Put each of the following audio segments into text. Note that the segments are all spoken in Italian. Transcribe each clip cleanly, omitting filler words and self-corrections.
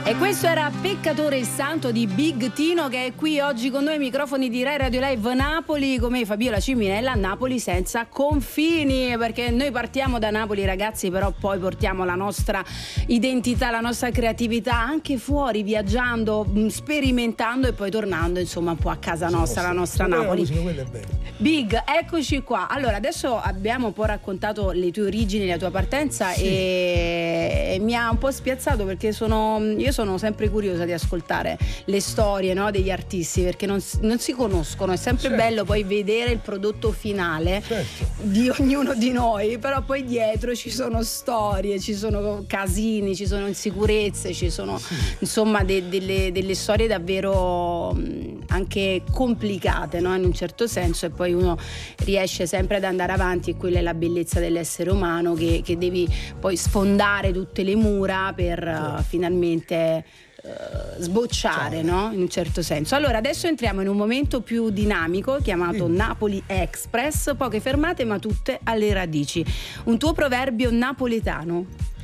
E questo era Peccatore il Santo di Big Tino, che è qui oggi con noi ai microfoni di Rai Radio Live Napoli, come Fabiola Ciminella, Napoli senza confini, perché noi partiamo da Napoli, ragazzi, però poi portiamo la nostra identità, la nostra creatività anche fuori, viaggiando, sperimentando e poi tornando insomma un po' a casa nostra, la nostra Napoli. Big, eccoci qua. Allora, adesso abbiamo un po' raccontato le tue origini, la tua partenza, sì. E mi ha un po' spiazzato perché io sono sempre curiosa di ascoltare le storie, no, degli artisti, perché non si conoscono. È sempre bello poi vedere il prodotto finale di ognuno di noi, però poi dietro ci sono storie, ci sono casini, ci sono insicurezze, ci sono insomma delle storie davvero anche complicate, no, in un certo senso, e poi uno riesce sempre ad andare avanti, e quella è la bellezza dell'essere umano, che devi poi sfondare tutte le mura per finalmente sbocciare, no? In un certo senso. Allora, adesso entriamo in un momento più dinamico chiamato Napoli Express, poche fermate ma tutte alle radici. Un tuo proverbio napoletano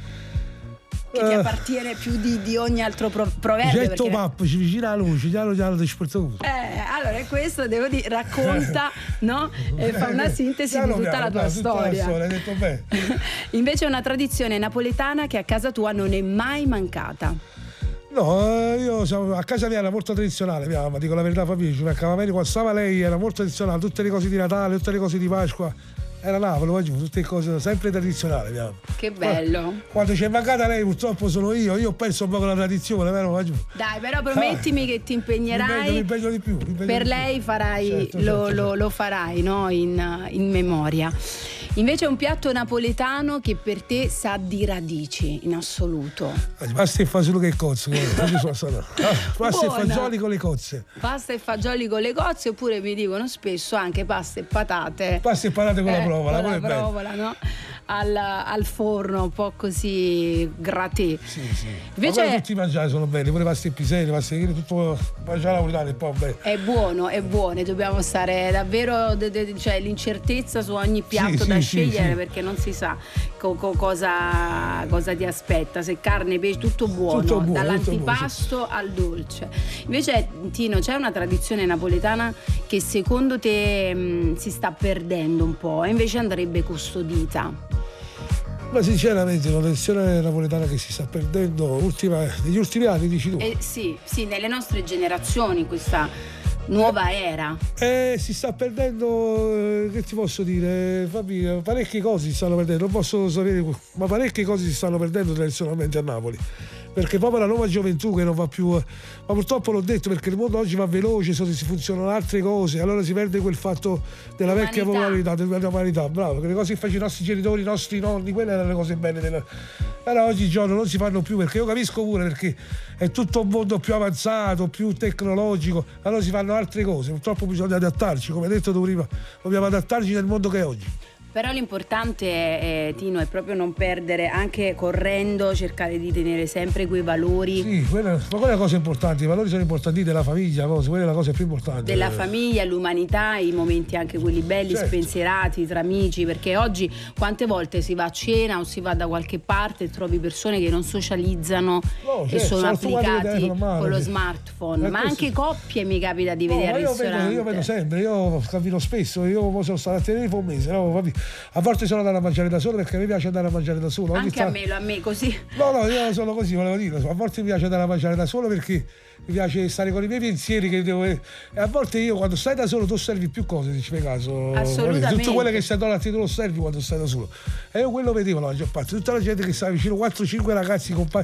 che ti appartiene più di ogni altro proverbio. Getto pappo, ci vicina alla luce, chiaro ti sporta tutto. Allora questo devo dire, racconta, no? E fa una sintesi di tutta la tua storia. Hai detto bene. Invece una tradizione napoletana che a casa tua non è mai mancata. No, io a casa mia era molto tradizionale, ma dico la verità, Fabio, ci mancava bene quando stava lei, era molto tradizionale, tutte le cose di Natale, tutte le cose di Pasqua. Era Napoli, tutte cose sempre tradizionali. Che bello. Quando ci è mancata lei, purtroppo sono io ho perso un po' la tradizione, vero? Dai, però promettimi che ti impegnerai. Mi impegno di più. Per lei farai, certo. Lo farai, no? In memoria. Invece un piatto napoletano che per te sa di radici in assoluto. Pasta e fagioli che cozze. Pasta e fagioli con le cozze. Pasta e fagioli con le cozze, oppure mi dicono spesso anche pasta e patate. Pasta e patate con la provola. Con la provola, no? Al forno, un po' così grattè. Sì. Invece tutti i mangiare sono belli, pure pasta e piselli, pasta e tutto mangiare napoletano è poi bello. È buono, dobbiamo stare davvero cioè l'incertezza su ogni piatto da scegliere, perché non si sa cosa ti aspetta, se carne, pesce, tutto buono dall'antipasto al dolce. Invece Tino, c'è una tradizione napoletana che secondo te si sta perdendo un po' e invece andrebbe custodita? Ma sinceramente una tradizione napoletana che si sta perdendo negli ultimi anni, dici tu? Sì, nelle nostre generazioni, questa nuova era. Si sta perdendo, che ti posso dire, Fabio, parecchie cose si stanno perdendo, non posso sapere, ma parecchie cose si stanno perdendo tradizionalmente a Napoli, perché proprio la nuova gioventù che non va più, ma purtroppo l'ho detto, perché il mondo oggi va veloce, si funzionano altre cose, allora si perde quel fatto della vecchia popolarità, dell'umanità, bravo, che le cose che facevano i nostri genitori, i nostri nonni, quelle erano le cose belle però oggigiorno non si fanno più, perché io capisco pure, perché è tutto un mondo più avanzato, più tecnologico, allora si fanno altre cose, purtroppo bisogna adattarci, come detto tu prima, dobbiamo adattarci nel mondo che è oggi. Però l'importante, Tino, è proprio non perdere, anche correndo, cercare di tenere sempre quei valori. Sì, quella è la cosa importante, i valori sono importanti della famiglia, quella è la cosa più importante. Della famiglia, l'umanità, i momenti anche quelli belli, spensierati, tra amici, perché oggi quante volte si va a cena o si va da qualche parte e trovi persone che non socializzano e sono applicati con lo smartphone, ma anche coppie mi capita di vedere al ristorante. Io vedo sempre, io cammino spesso, io sono stato a Tenerife un mese, no? A volte sono andato a mangiare da solo, perché a me piace andare a mangiare da solo. Anche a me così. No, io sono così, volevo dire. A volte mi piace andare a mangiare da solo perché mi piace stare con i miei pensieri e a volte io, quando stai da solo, tu osservi più cose, se ci fai caso. Assolutamente. Tutto quello che stai attorno a te tu lo osservi quando stai da solo. E io quello vedevo la maggior parte, tutta la gente che stava vicino, 4-5 ragazzi